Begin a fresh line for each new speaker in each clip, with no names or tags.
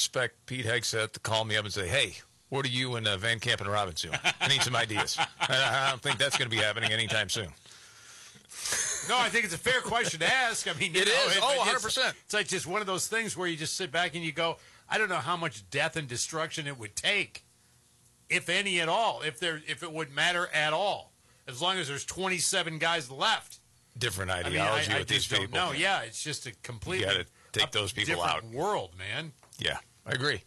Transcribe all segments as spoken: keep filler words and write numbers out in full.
expect Pete Hegseth to call me up and say, hey, what are you and uh, Van Camp and Robbins doing? I need some ideas. I, I don't think that's going to be happening anytime soon.
No, I think it's a fair question to ask. I mean, you
it
know,
is.
It,
Oh,
it's,
one hundred percent.
It's like just one of those things where you just sit back and you go, I don't know how much death and destruction it would take, if any at all, if there, if it would matter at all, as long as there's twenty-seven guys left.
Different ideology
I mean, I, I
with these
just don't
people.
know. Yeah, it's just a completely
You got to take those people out.
World, man.
Yeah, I agree.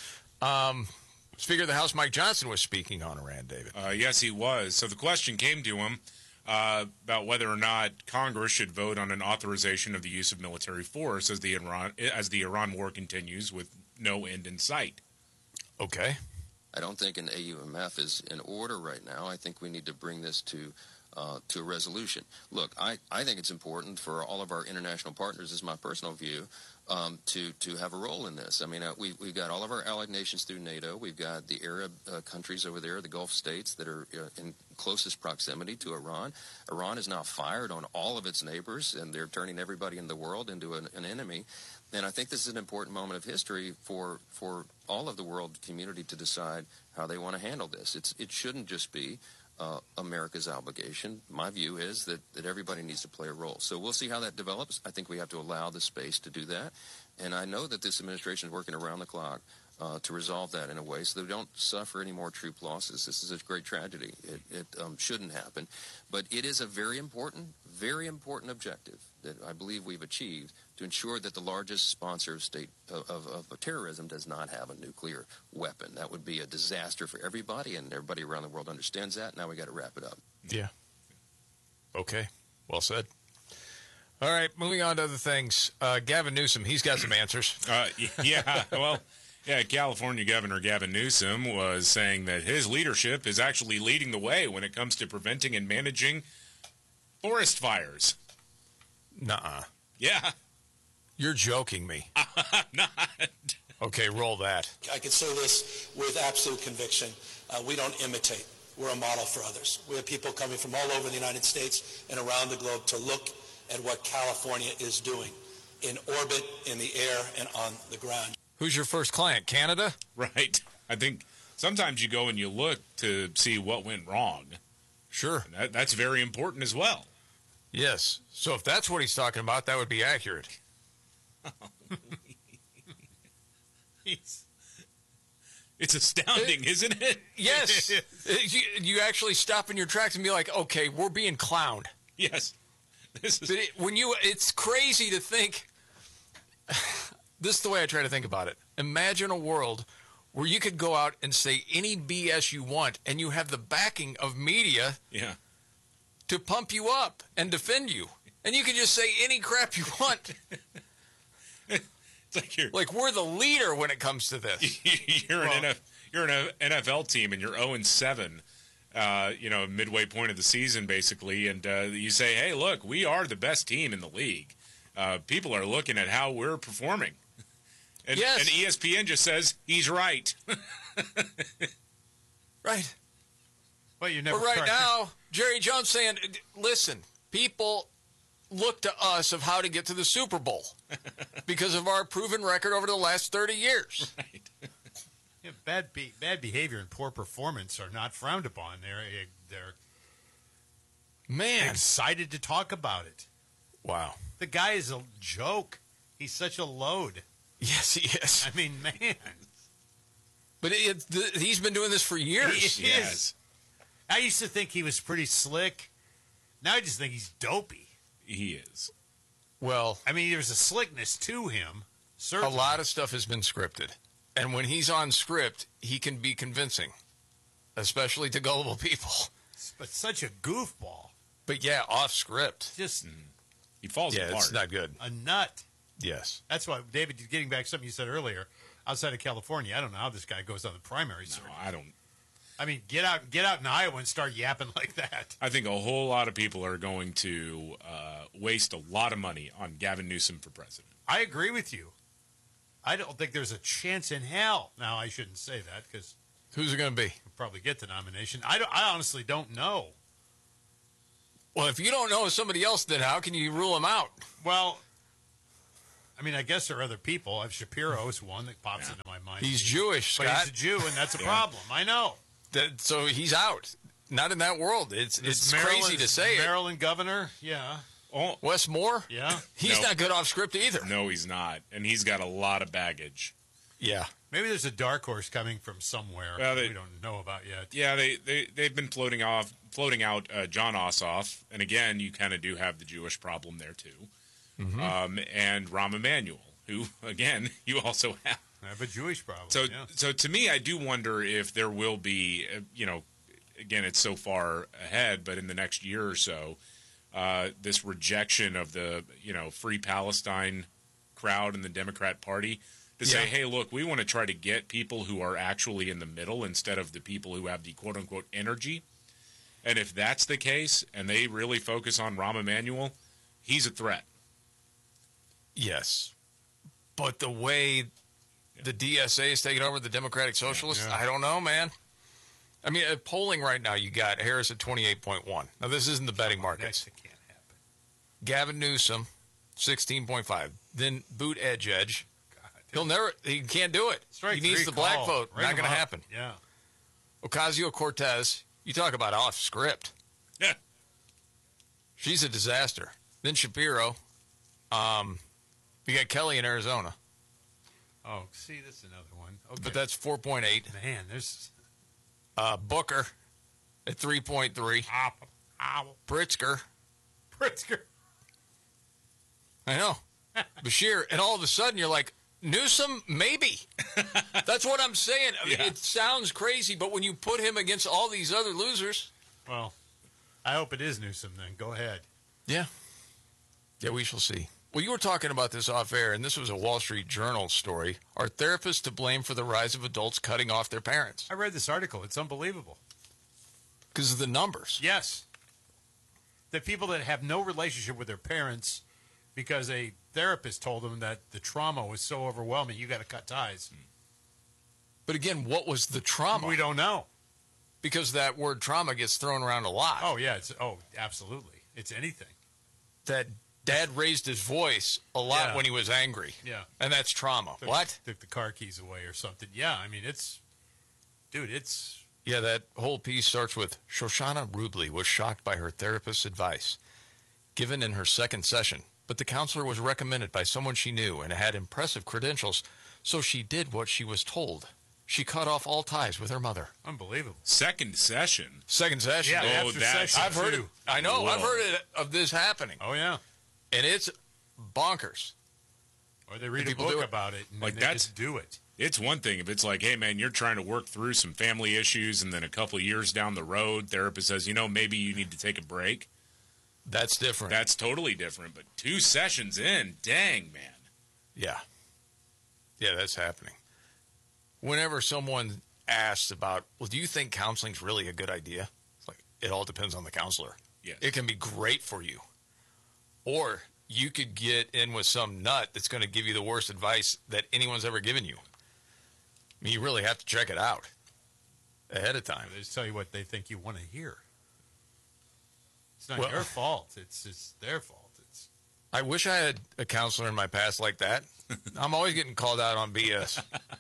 Um, Speaker of the House Mike Johnson was speaking on Iran, David.
Uh, yes, he was. So the question came to him uh, about whether or not Congress should vote on an authorization of the use of military force as the Iran as the Iran war continues with no end in sight.
Okay.
I don't think an A U M F is in order right now. I think we need to bring this to uh, to a resolution. Look, I, I think it's important for all of our international partners, this is my personal view, um, to, to have a role in this. I mean, uh, we, we've got all of our allied nations through NATO. We've got the Arab uh, countries over there, the Gulf states that are uh, in closest proximity to Iran. Iran is now fired on all of its neighbors, and they're turning everybody in the world into an, an enemy. And I think this is an important moment of history for for all of the world community to decide how they want to handle this. It's it shouldn't just be uh, America's obligation. My view is that, that everybody needs to play a role. So we'll see how that develops. I think we have to allow the space to do that. And I know that this administration is working around the clock uh, to resolve that in a way so that we don't suffer any more troop losses. This is a great tragedy. It, it um, shouldn't happen. But it is a very important, very important objective that I believe we've achieved to ensure that the largest sponsor of state of, of, of terrorism does not have a nuclear weapon. That would be a disaster for everybody, and everybody around the world understands that. Now we got to wrap it up.
Yeah. Okay. Well said. All right, moving on to other things. Uh, Gavin Newsom, he's got some answers.
Uh, yeah, well, yeah, California Governor Gavin Newsom was saying that his leadership is actually leading the way when it comes to preventing and managing forest fires.
Nuh-uh.
Yeah.
You're joking me.
I'm not.
Okay, roll that.
I can say this with absolute conviction. Uh, we don't imitate. We're a model for others. We have people coming from all over the United States and around the globe to look at what California is doing in orbit, in the air, and on the ground.
Who's your first client, Canada?
Right. I think sometimes you go and you look to see what went wrong.
Sure.
And that, that's very important as well.
Yes. So if that's what he's talking about, that would be accurate.
it's, it's astounding, it, isn't it?
Yes. you, you actually stop in your tracks and be like, okay, we're being clowned.
Yes. This is...
But it, when you, it's crazy to think, this is the way I try to think about it. Imagine a world where you could go out and say any B S you want, and you have the backing of media
yeah.
to pump you up and defend you. And you can just say any crap you want.
It's like, you're,
like we're the leader when it comes to this.
You're
well,
an N F, you're an N F L team, and you're oh and seven. Uh, you know, midway point of the season, basically, and uh, you say, "Hey, look, we are the best team in the league. Uh, people are looking at how we're performing." And,
yes.
and E S P N just says he's right.
Right.
Well, you never.
But right now, Jerry Jones saying, "Listen, people look to us of how to get to the Super Bowl because of our proven record over the last thirty years."
Right.
Yeah, bad be- bad behavior and poor performance are not frowned upon. They're they're
man
excited to talk about it.
Wow,
the guy is a joke. He's such a load.
Yes, he is.
I mean, man.
But it, the, he's been doing this for years.
He
yes.
is. I used to think he was pretty slick. Now I just think he's dopey.
He is.
Well,
I mean, there's a slickness to him. Certainly.
A lot of stuff has been scripted. And when he's on script, he can be convincing, especially to gullible people.
But such a goofball.
But yeah, off script.
Just.
Mm. He falls
yeah,
apart.
it's not good.
A nut.
Yes.
That's why, David, getting back to something you said earlier, outside of California, I don't know how this guy goes on the primary circuit.
No, I don't.
I mean, get out get out in Iowa and start yapping like that.
I think a whole lot of people are going to uh, waste a lot of money on Gavin Newsom for president.
I agree with you. I don't think there's a chance in hell. Now, I shouldn't say that because...
Who's it going to be?
He'll probably get the nomination. I, don't, I honestly don't know.
Well, if you don't know somebody else, then how can you rule him out?
Well, I I mean, I guess there are other people. I have Shapiro's one that pops into my mind.
He's Jewish,
but
Scott.
he's a Jew, and that's a problem. I know.
That, so he's out. Not in that world. It's
This
it's crazy
Maryland-
to say it.
Maryland governor, yeah.
Oh,
Wes Moore?
Yeah.
He's
No.
not good off script either.
no, he's not, and he's got a lot of baggage.
Yeah.
Maybe there's a dark horse coming from somewhere
Well,
that
they-
we don't know about yet.
Yeah, they they they've been floating off, floating out uh, John Ossoff, and again, you kind of do have the Jewish problem there too,
Mm-hmm.
um, and Rahm Emanuel, who again you also have.
I have a Jewish problem.
So,
yeah.
so to me, I do wonder if there will be, uh, you know, again, it's so far ahead, but in the next year or so, uh, this rejection of the, you know, Free Palestine crowd in the Democrat Party to say,
Yeah.
hey, look, we want to try to get people who are actually in the middle instead of the people who have the quote unquote energy. And if that's the case, and they really focus on Rahm Emanuel, he's a threat.
Yes. But the way the D S A is taking over the Democratic Socialists,
Yeah.
I don't know, man. I mean, uh, polling right now, you got Harris at twenty-eight point one. Now, this isn't the betting markets.
That can't happen.
Gavin Newsom, sixteen point five. Then Boot Edge Edge.
God.
He'll never, he can't do it.
Strike
he needs
three
the black
call.
vote.
Ring
Not
him
going to
up.
happen.
Yeah.
Ocasio-Cortez, you talk about off script.
Yeah.
She's a disaster. Then Shapiro. Um, you got Kelly in Arizona,
Oh, see, this is another one. Okay.
but that's four point eight.
Man, there's...
Uh, Booker at three point three.
Ow, ow,
Pritzker.
Pritzker.
I know. Bashir. And all of a sudden you're like, Newsom, maybe. That's what I'm saying. I mean,
Yeah.
it sounds crazy, but when you put him against all these other losers.
Well, I hope it is Newsom then. Go ahead.
Yeah. Yeah, we shall see. Well, you were talking about this off air, and this was a Wall Street Journal story. Are therapists to blame for the rise of adults cutting off their parents?
I read this article. It's unbelievable.
Because of the numbers.
Yes. The people that have no relationship with their parents because a therapist told them that the trauma was so overwhelming, you got to cut ties.
But again, what was the trauma?
We don't know.
Because that word trauma gets thrown around a lot.
Oh, yeah. It's Oh, absolutely. It's anything.
That dad raised his voice a lot
Yeah.
when he was angry.
Yeah.
And that's trauma.
Took,
What?
Took the car keys away or something. Yeah, I mean, it's... Dude, it's...
Yeah, that whole piece starts with Shoshana Rubley was shocked by her therapist's advice given in her second session, but the counselor was recommended by someone she knew and had impressive credentials, so she did what she was told. She cut off all ties with her mother.
Unbelievable.
Second session.
Second session.
Yeah,
Oh,
after
that's-
session
I've heard it.
two.
I know. I've
Whoa.
heard it, of this happening,
Oh, yeah.
and it's bonkers.
Or they read a
people do
book
it.
about it and
Like
then they
that's-
just do it.
It's one thing if it's like, hey, man, you're trying to work through some family issues, and then a couple of years down the road, therapist says, you know, maybe you need to take a break.
That's different.
That's totally different. But two sessions in, dang, man.
Yeah. Yeah, that's happening. Whenever someone asks about, well, do you think counseling's really a good idea? It's like, it all depends on the counselor.
Yes.
It can be great for you. Or you could get in with some nut that's going to give you the worst advice that anyone's ever given you. I mean, you really have to check it out ahead of time.
They just tell you what they think you want to hear. It's not
Well-
your fault. It's it's their fault. It's
I wish I had a counselor in my past like that. I'm always getting called out on B S.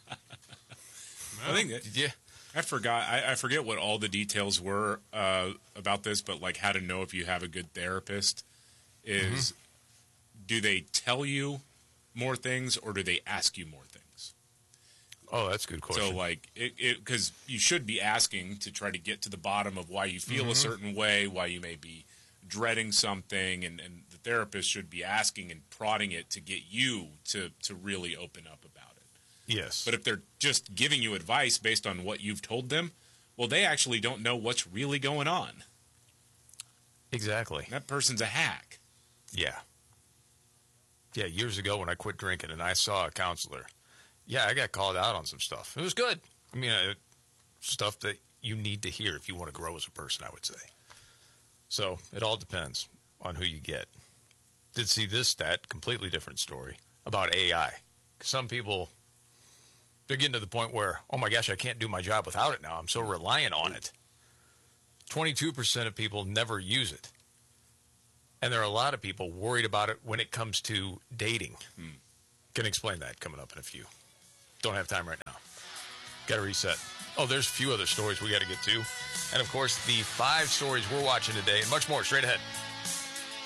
I think that,
Yeah.
I forgot. I, I forget what all the details were uh, about this, but like how to know if you have a good therapist is:
Mm-hmm.
do they tell you more things or do they ask you more things?
Oh, that's a good question.
So like it because you should be asking to try to get to the bottom of why you feel
Mm-hmm.
a certain way, why you may be dreading something, and, and the therapist should be asking and prodding it to get you to to really open up about it.
yes.
But if they're just giving you advice based on what you've told them, well, they actually don't know what's really going on.
Exactly.
That person's a hack.
Yeah. Yeah, years ago when I quit drinking and I saw a counselor, yeah, I got called out on some stuff. It was good. I mean, uh, stuff that you need to hear if you want to grow as a person, I would say. So it all depends on who you get. Did see this stat, completely different story, about A I. Some people, they're getting to the point where, oh my gosh, I can't do my job without it now. I'm so reliant on it. twenty-two percent of people never use it. And there are a lot of people worried about it when it comes to dating. Can explain that coming up in a few. Don't have time right now. Got to reset. Oh, there's a few other stories we got to get to. And, of course, the five stories we're watching today and much more straight ahead.